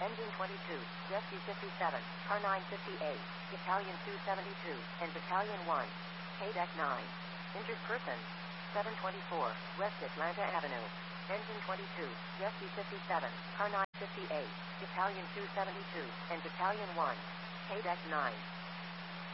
Engine 22, Rescue 57, Car 958, Battalion 272, and Battalion 1. KDEC 9. Injured person. 724, West Atlanta Avenue. Engine 22, Rescue 57, Car 958, Battalion 272, and Battalion 1. KDEC 9.